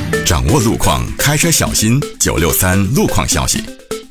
掌握路况，开车小心。963路况消息。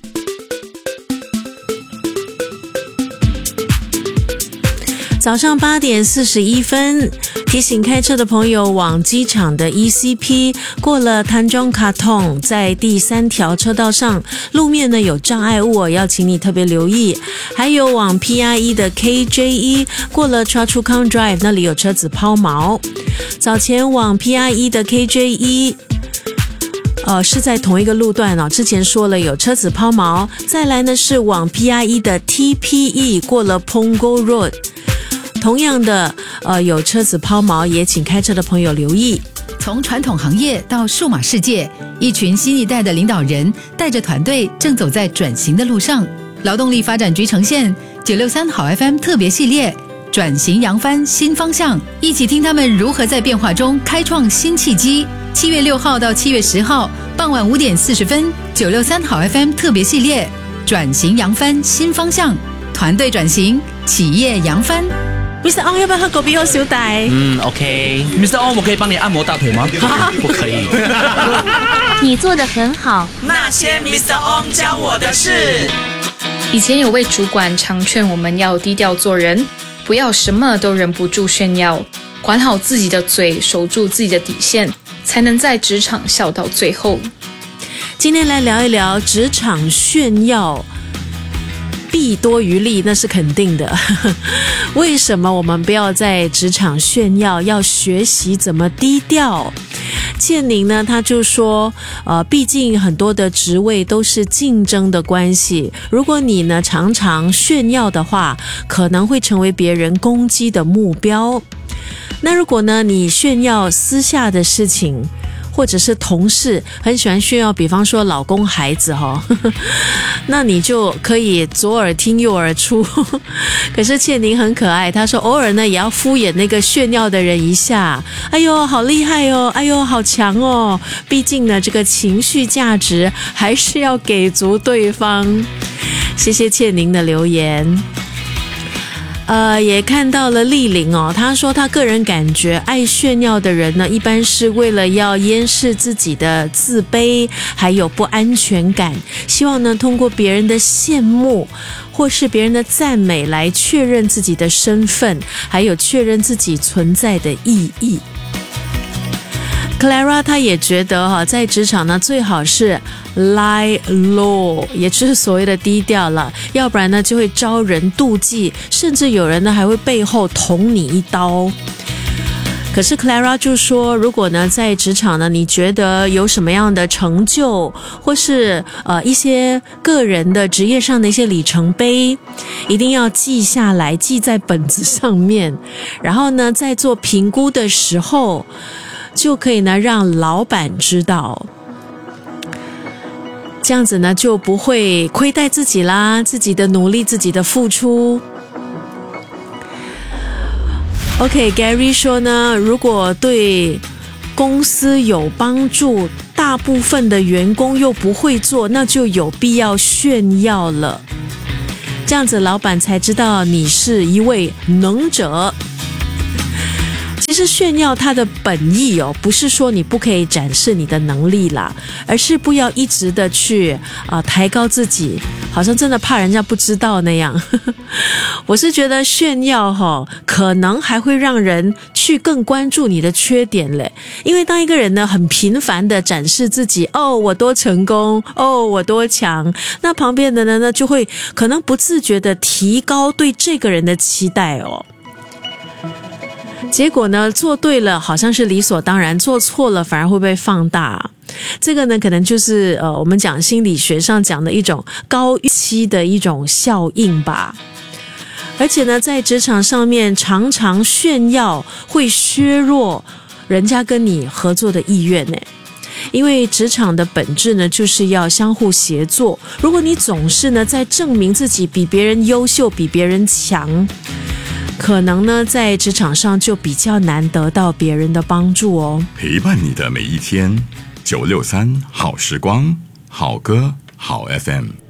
早上8点41分，提醒开车的朋友往机场的 ECP 过了Tanjong Katong，在第3条车道上，路面呢有障碍物，要请你特别留意。还有往 PRE 的 KJE 过了 Choa Chu Kang Drive， 那里有车子抛锚。早前往 PRE 的 KJE是在同一个路段之前说了有车子抛锚。再来呢是往 PRE 的 TPE 过了 Punggol Road， 同样的有车子抛锚，也请开车的朋友留意。 从传统行业到数码世界，一群新一代的领导人带着团队正走在转型的路上。劳动力发展局呈现963好 FM 特别系列，转型扬帆新方向，一起听他们如何在变化中开创新契机。7月6号到7月10号傍晚5点40分，963好 FM 特别系列，转型扬帆新方向，团队转型，企业扬帆。 Mr. Ong 要不要喝狗鼻或小奶 ？OK。Mr. Ong， 我可以帮你按摩大腿吗？不可以。 你做得很好。 那些 Mr. Ong 教我的事。 以前有位主管常劝我们要低调做人，不要什么都忍不住炫耀，管好自己的嘴，守住自己的底线，才能在职场笑到最后。 今天来聊一聊职场炫耀，弊多于利，那是肯定的。为什么我们不要在职场炫耀，要学习怎么低调？倩宁呢，他就说毕竟很多的职位都是竞争的关系，如果你呢常常炫耀的话，可能会成为别人攻击的目标。那如果呢你炫耀私下的事情，或者是同事很喜欢炫耀，比方说老公孩子那你就可以左耳听右耳出。可是倩宁很可爱，她说偶尔呢也要敷衍那个炫耀的人一下，哎呦好厉害哦，哎呦好强哦，毕竟呢这个情绪价值还是要给足对方。谢谢倩宁的留言。也看到了丽玲她说她个人感觉爱炫耀的人呢，一般是为了要掩饰自己的自卑还有不安全感，希望呢通过别人的羡慕或是别人的赞美来确认自己的身份，还有确认自己存在的意义。Clara 她也觉得在职场呢最好是 lie low， 也就是所谓的低调了，要不然呢就会招人妒忌，甚至有人呢还会背后捅你一刀。可是 Clara 就说，如果呢在职场呢你觉得有什么样的成就，或是一些个人的职业上的一些里程碑，一定要记下来，记在本子上面，然后呢在做评估的时候就可以呢让老板知道，这样子呢就不会亏待自己啦，自己的努力，自己的付出。OK， Gary 说呢，如果对公司有帮助，大部分的员工又不会做，那就有必要炫耀了，这样子老板才知道你是一位能者。其实炫耀它的本意不是说你不可以展示你的能力啦，而是不要一直的去抬高自己，好像真的怕人家不知道那样。我是觉得炫耀可能还会让人去更关注你的缺点嘞，因为当一个人呢很频繁的展示自己，我多成功，我多强，那旁边的人呢就会可能不自觉的提高对这个人的期待结果呢做对了好像是理所当然，做错了反而会被放大。这个呢可能就是我们讲心理学上讲的一种高预期的一种效应吧。而且呢在职场上面常常炫耀会削弱人家跟你合作的意愿呢，因为职场的本质呢就是要相互协作，如果你总是呢在证明自己比别人优秀，比别人强，可能呢在职场上就比较难得到别人的帮助陪伴你的每一天，963好时光，好歌好 FM。